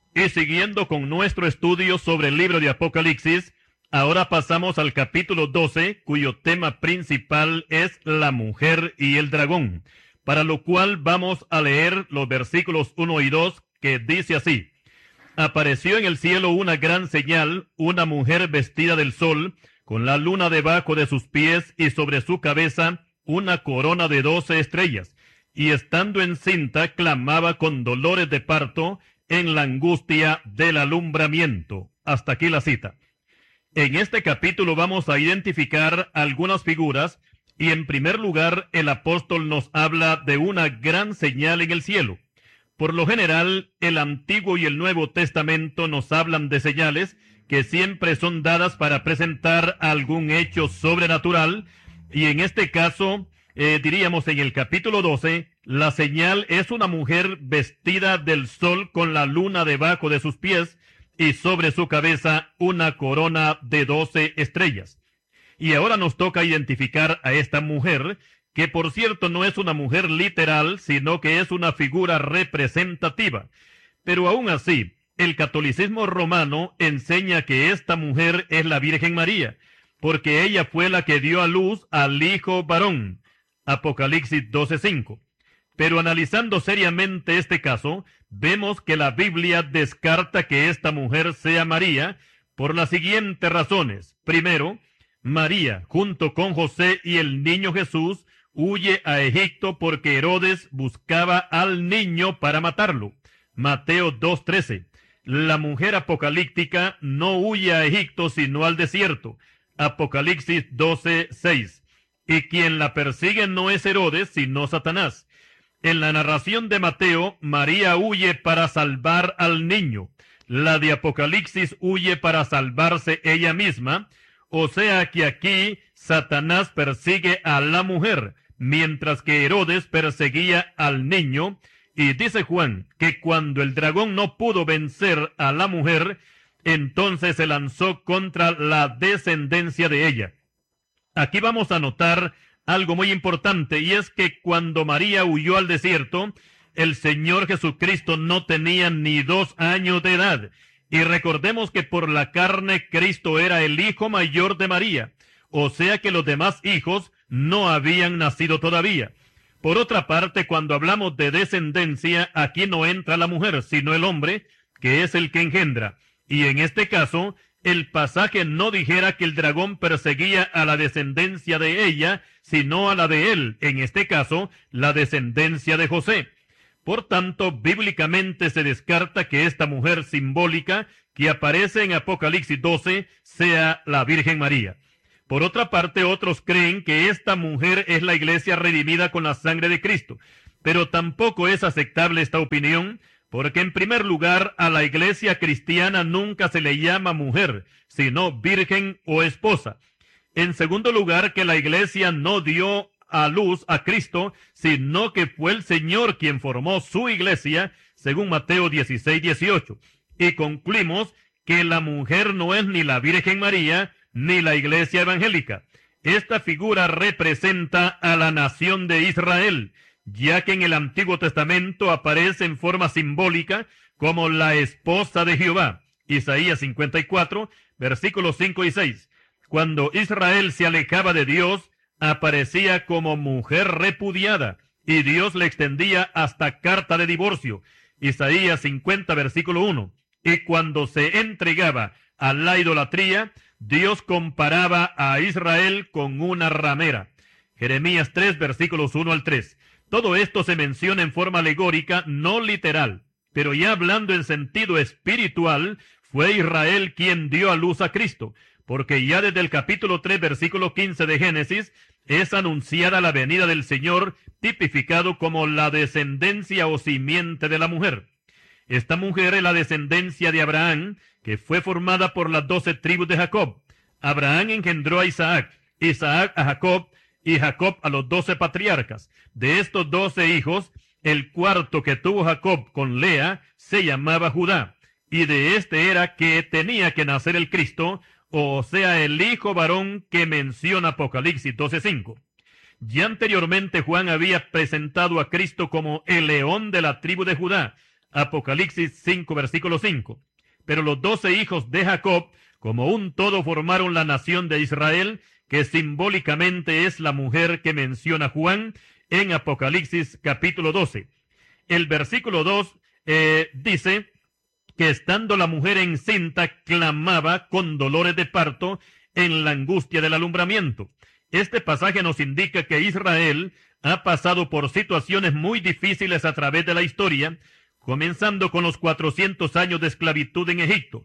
Y siguiendo con nuestro estudio sobre el libro de Apocalipsis, ahora pasamos al capítulo 12, cuyo tema principal es la mujer y el dragón, para lo cual vamos a leer los versículos 1 y 2, que dice así: Apareció en el cielo una gran señal, una mujer vestida del sol, con la luna debajo de sus pies y sobre su cabeza una corona de 12 estrellas, y estando encinta clamaba con dolores de parto en la angustia del alumbramiento. Hasta aquí la cita. En este capítulo vamos a identificar algunas figuras, y en primer lugar el apóstol nos habla de una gran señal en el cielo. Por lo general, el Antiguo y el Nuevo Testamento nos hablan de señales que siempre son dadas para presentar algún hecho sobrenatural, y en este caso, diríamos en el capítulo 12, la señal es una mujer vestida del sol con la luna debajo de sus pies y sobre su cabeza una corona de 12 estrellas. Y ahora nos toca identificar a esta mujer, que por cierto no es una mujer literal, sino que es una figura representativa. Pero aún así, el catolicismo romano enseña que esta mujer es la Virgen María, porque ella fue la que dio a luz al hijo varón. Apocalipsis 12:5. Pero analizando seriamente este caso, vemos que la Biblia descarta que esta mujer sea María por las siguientes razones. Primero, María, junto con José y el niño Jesús, huye a Egipto porque Herodes buscaba al niño para matarlo. Mateo 2:13. La mujer apocalíptica no huye a Egipto sino al desierto. Apocalipsis 12:6. Y quien la persigue no es Herodes sino Satanás. En la narración de Mateo, María huye para salvar al niño. La de Apocalipsis huye para salvarse ella misma. O sea que aquí Satanás persigue a la mujer, mientras que Herodes perseguía al niño. Y dice Juan que cuando el dragón no pudo vencer a la mujer, entonces se lanzó contra la descendencia de ella. Aquí vamos a notar algo muy importante, y es que cuando María huyó al desierto, el Señor Jesucristo no tenía ni 2 años de edad. Y recordemos que por la carne Cristo era el hijo mayor de María, o sea que los demás hijos no habían nacido todavía. Por otra parte, cuando hablamos de descendencia, aquí no entra la mujer, sino el hombre, que es el que engendra. Y en este caso, el pasaje no dijera que el dragón perseguía a la descendencia de ella, sino a la de él, en este caso, la descendencia de José. Por tanto, bíblicamente se descarta que esta mujer simbólica que aparece en Apocalipsis 12 sea la Virgen María. Por otra parte, otros creen que esta mujer es la iglesia redimida con la sangre de Cristo, pero tampoco es aceptable esta opinión, porque en primer lugar a la iglesia cristiana nunca se le llama mujer, sino virgen o esposa. En segundo lugar, que la iglesia no dio a luz a Cristo, sino que fue el Señor quien formó su iglesia, según Mateo 16:18. Y concluimos que la mujer no es ni la Virgen María, ni la iglesia evangélica. Esta figura representa a la nación de Israel, ya que en el Antiguo Testamento aparece en forma simbólica como la esposa de Jehová. Isaías 54, versículos 5 y 6. Cuando Israel se alejaba de Dios, aparecía como mujer repudiada, y Dios le extendía hasta carta de divorcio. Isaías 50, versículo 1. Y cuando se entregaba a la idolatría, Dios comparaba a Israel con una ramera. Jeremías 3, versículos 1 al 3. Todo esto se menciona en forma alegórica, no literal, pero ya hablando en sentido espiritual, fue Israel quien dio a luz a Cristo, porque ya desde el capítulo 3, versículo 15 de Génesis, es anunciada la venida del Señor, tipificado como la descendencia o simiente de la mujer. Esta mujer es la descendencia de Abraham, que fue formada por las 12 tribus de Jacob. Abraham engendró a Isaac, Isaac a Jacob, y Jacob a los 12 patriarcas. De estos 12 hijos, el cuarto que tuvo Jacob con Lea se llamaba Judá, y de este era que tenía que nacer el Cristo, o sea, el hijo varón que menciona Apocalipsis 12:5. Ya anteriormente Juan había presentado a Cristo como el león de la tribu de Judá, Apocalipsis 5, versículo 5. Pero los 12 hijos de Jacob, como un todo, formaron la nación de Israel, que simbólicamente es la mujer que menciona Juan en Apocalipsis capítulo 12. El versículo 2 dice que estando la mujer encinta, clamaba con dolores de parto en la angustia del alumbramiento. Este pasaje nos indica que Israel ha pasado por situaciones muy difíciles a través de la historia, comenzando con los 400 años de esclavitud en Egipto,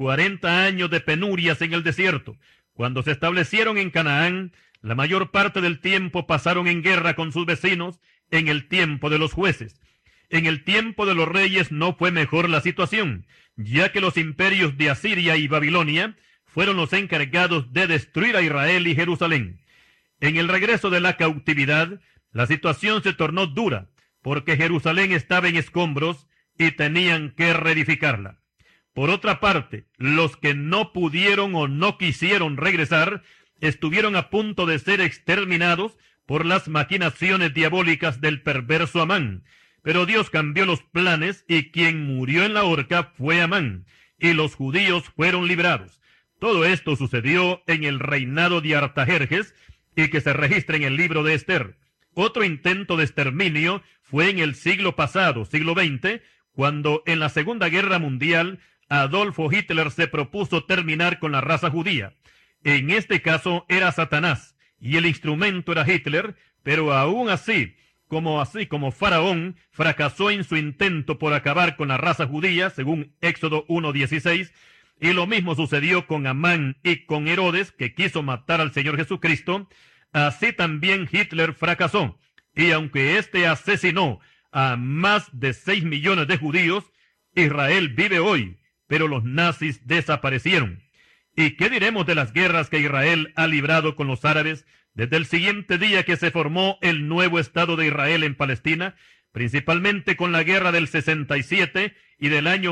40 años de penurias en el desierto. Cuando se establecieron en Canaán, la mayor parte del tiempo pasaron en guerra con sus vecinos en el tiempo de los jueces. En el tiempo de los reyes no fue mejor la situación, ya que los imperios de Asiria y Babilonia fueron los encargados de destruir a Israel y Jerusalén. En el regreso de la cautividad, la situación se tornó dura, porque Jerusalén estaba en escombros y tenían que reedificarla. Por otra parte, los que no pudieron o no quisieron regresar estuvieron a punto de ser exterminados por las maquinaciones diabólicas del perverso Amán. Pero Dios cambió los planes y quien murió en la horca fue Amán, y los judíos fueron librados. Todo esto sucedió en el reinado de Artajerjes y que se registra en el libro de Esther. Otro intento de exterminio fue en el siglo pasado, siglo XX, cuando en la Segunda Guerra Mundial Adolfo Hitler se propuso terminar con la raza judía. En este caso era Satanás y el instrumento era Hitler, pero aún así como Faraón fracasó en su intento por acabar con la raza judía, según Éxodo 1:16, y lo mismo sucedió con Amán y con Herodes, que quiso matar al Señor Jesucristo. Así también Hitler fracasó, y aunque éste asesinó a más de 6 millones de judíos, Israel vive hoy, pero los nazis desaparecieron. ¿Y qué diremos de las guerras que Israel ha librado con los árabes desde el siguiente día que se formó el nuevo Estado de Israel en Palestina, principalmente con la guerra del 67 y del año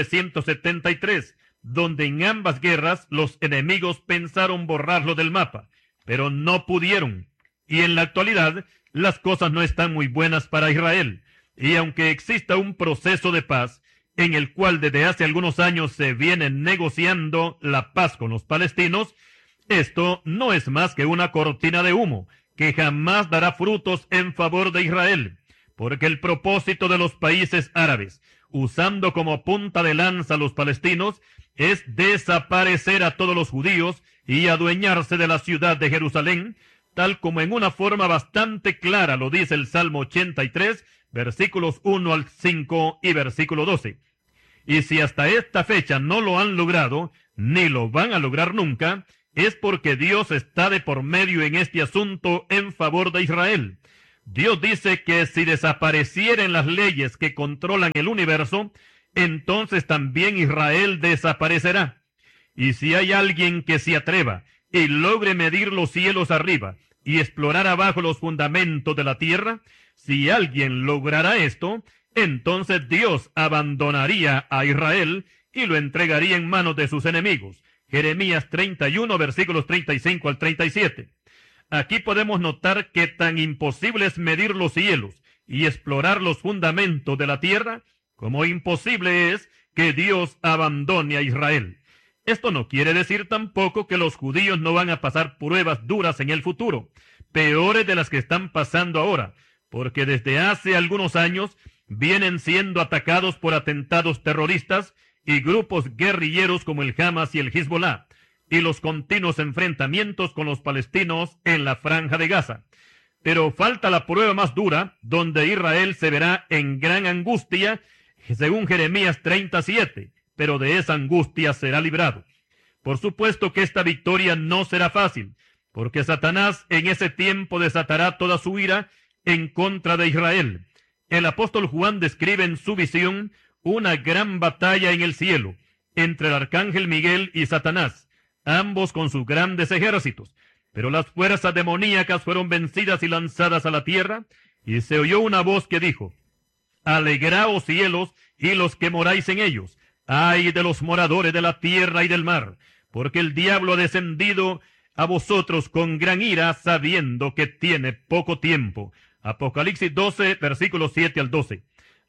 1973, donde en ambas guerras los enemigos pensaron borrarlo del mapa, pero no pudieron? Y en la actualidad, las cosas no están muy buenas para Israel, y aunque exista un proceso de paz, en el cual desde hace algunos años se viene negociando la paz con los palestinos, esto no es más que una cortina de humo que jamás dará frutos en favor de Israel, porque el propósito de los países árabes, usando como punta de lanza a los palestinos, es desaparecer a todos los judíos y adueñarse de la ciudad de Jerusalén, tal como en una forma bastante clara lo dice el Salmo 83, versículos 1 al 5 y versículo 12. Y si hasta esta fecha no lo han logrado, ni lo van a lograr nunca, es porque Dios está de por medio en este asunto en favor de Israel. Dios dice que si desaparecieran las leyes que controlan el universo, entonces también Israel desaparecerá. Y si hay alguien que se atreva y logre medir los cielos arriba y explorar abajo los fundamentos de la tierra, si alguien lograra esto, entonces Dios abandonaría a Israel y lo entregaría en manos de sus enemigos. Jeremías 31, versículos 35 al 37. Aquí podemos notar que tan imposible es medir los cielos y explorar los fundamentos de la tierra, como imposible es que Dios abandone a Israel. Esto no quiere decir tampoco que los judíos no van a pasar pruebas duras en el futuro, peores de las que están pasando ahora, porque desde hace algunos años vienen siendo atacados por atentados terroristas y grupos guerrilleros como el Hamas y el Hezbollah, y los continuos enfrentamientos con los palestinos en la Franja de Gaza. Pero falta la prueba más dura, donde Israel se verá en gran angustia, según Jeremías 37, pero de esa angustia será librado. Por supuesto que esta victoria no será fácil, porque Satanás en ese tiempo desatará toda su ira en contra de Israel. El apóstol Juan describe en su visión una gran batalla en el cielo, entre el arcángel Miguel y Satanás, ambos con sus grandes ejércitos. Pero las fuerzas demoníacas fueron vencidas y lanzadas a la tierra, y se oyó una voz que dijo: Alegraos cielos y los que moráis en ellos, ay de los moradores de la tierra y del mar, porque el diablo ha descendido a vosotros con gran ira, sabiendo que tiene poco tiempo. Apocalipsis 12, versículos 7 al 12.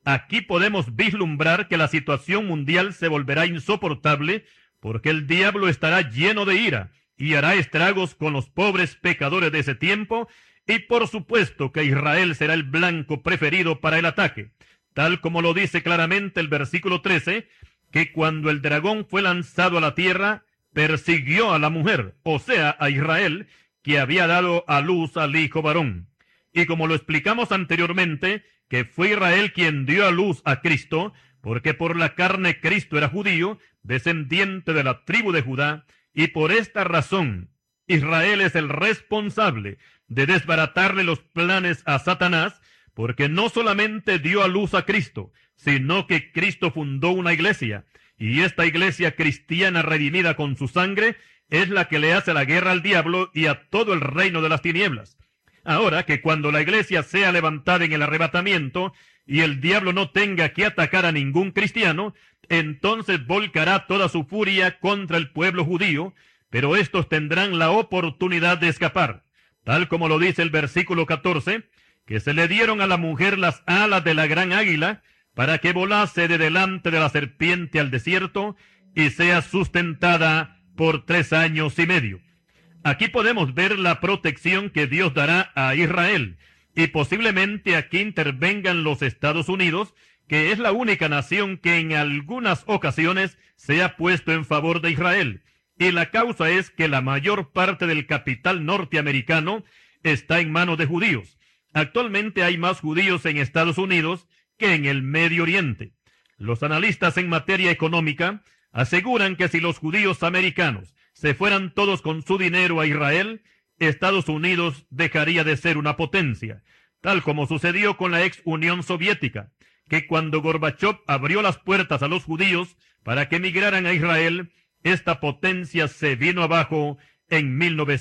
Aquí podemos vislumbrar que la situación mundial se volverá insoportable porque el diablo estará lleno de ira y hará estragos con los pobres pecadores de ese tiempo, y por supuesto que Israel será el blanco preferido para el ataque, tal como lo dice claramente el versículo 13, que cuando el dragón fue lanzado a la tierra, persiguió a la mujer, o sea, a Israel, que había dado a luz al hijo varón. Y como lo explicamos anteriormente, que fue Israel quien dio a luz a Cristo, porque por la carne Cristo era judío, descendiente de la tribu de Judá, y por esta razón Israel es el responsable de desbaratarle los planes a Satanás, porque no solamente dio a luz a Cristo, sino que Cristo fundó una iglesia, y esta iglesia cristiana redimida con su sangre es la que le hace la guerra al diablo y a todo el reino de las tinieblas. Ahora que cuando la iglesia sea levantada en el arrebatamiento y el diablo no tenga que atacar a ningún cristiano, entonces volcará toda su furia contra el pueblo judío, pero estos tendrán la oportunidad de escapar, tal como lo dice el versículo 14, que se le dieron a la mujer las alas de la gran águila, para que volase de delante de la serpiente al desierto, y sea sustentada por 3 años y medio. Aquí podemos ver la protección que Dios dará a Israel, y posiblemente aquí intervengan los Estados Unidos, que es la única nación que en algunas ocasiones se ha puesto en favor de Israel. Y la causa es que la mayor parte del capital norteamericano está en manos de judíos. Actualmente hay más judíos en Estados Unidos que en el Medio Oriente. Los analistas en materia económica aseguran que si los judíos americanos se fueran todos con su dinero a Israel, Estados Unidos dejaría de ser una potencia, tal como sucedió con la ex Unión Soviética, que cuando Gorbachev abrió las puertas a los judíos para que emigraran a Israel, esta potencia se vino abajo en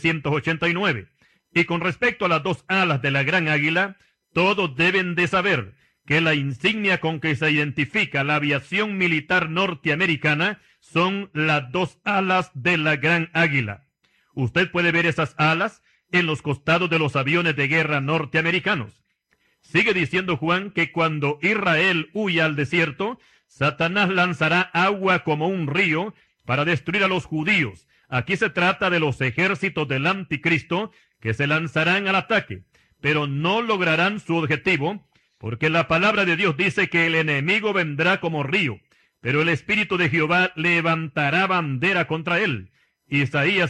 1989. Y con respecto a las 2 alas de la gran águila, todos deben de saber que la insignia con que se identifica la aviación militar norteamericana son las 2 alas de la gran águila. Usted puede ver esas alas en los costados de los aviones de guerra norteamericanos. Sigue diciendo Juan que cuando Israel huya al desierto, Satanás lanzará agua como un río para destruir a los judíos. Aquí se trata de los ejércitos del anticristo que se lanzarán al ataque, pero no lograrán su objetivo, porque la palabra de Dios dice que el enemigo vendrá como río, pero el Espíritu de Jehová levantará bandera contra él. Isaías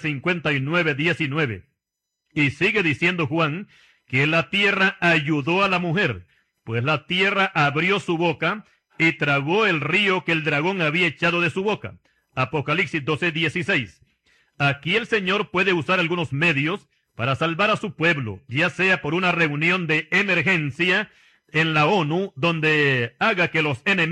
59:19. Y sigue diciendo Juan que la tierra ayudó a la mujer, pues la tierra abrió su boca y tragó el río que el dragón había echado de su boca. Apocalipsis 12:16. Aquí el Señor puede usar algunos medios para salvar a su pueblo, ya sea por una reunión de emergencia en la ONU, donde haga que los enemigos